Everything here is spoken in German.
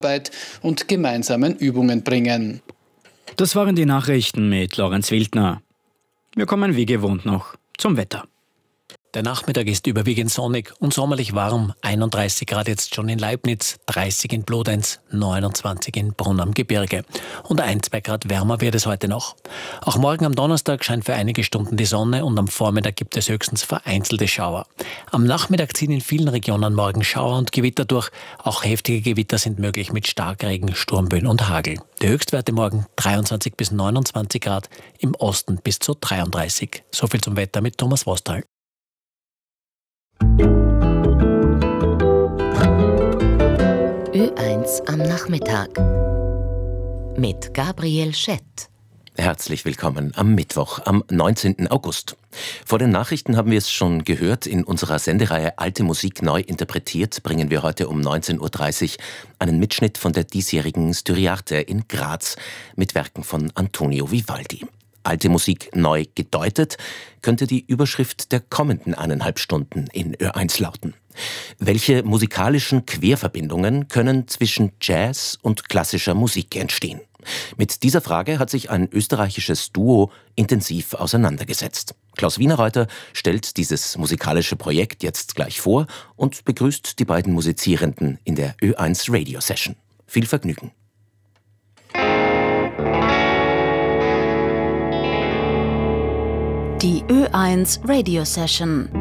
und gemeinsamen Übungen bringen. Das waren die Nachrichten mit Lorenz Wildner. Wir kommen wie gewohnt noch zum Wetter. Der Nachmittag ist überwiegend sonnig und sommerlich warm. 31 Grad jetzt schon in Leibniz, 30 in Bludenz, 29 in Brunn am Gebirge. Und 1-2 Grad wärmer wird es heute noch. Auch morgen am Donnerstag scheint für einige Stunden die Sonne und am Vormittag gibt es höchstens vereinzelte Schauer. Am Nachmittag ziehen in vielen Regionen morgen Schauer und Gewitter durch. Auch heftige Gewitter sind möglich mit Starkregen, Sturmböen und Hagel. Die Höchstwerte morgen 23 bis 29 Grad, im Osten bis zu 33. So viel zum Wetter mit Thomas Wostal. Ö1 am Nachmittag mit Gabriel Schett. Herzlich willkommen am Mittwoch, am 19. August. Vor den Nachrichten haben wir es schon gehört. In unserer Sendereihe Alte Musik neu interpretiert bringen wir heute um 19.30 Uhr einen Mitschnitt von der diesjährigen Styriarte in Graz mit Werken von Antonio Vivaldi. Alte Musik neu gedeutet, könnte die Überschrift der kommenden 1,5 Stunden in Ö1 lauten. Welche musikalischen Querverbindungen können zwischen Jazz und klassischer Musik entstehen? Mit dieser Frage hat sich ein österreichisches Duo intensiv auseinandergesetzt. Klaus Wienerreuter stellt dieses musikalische Projekt jetzt gleich vor und begrüßt die beiden Musizierenden in der Ö1 Radio Session. Viel Vergnügen. Die Ö1 Radio Session.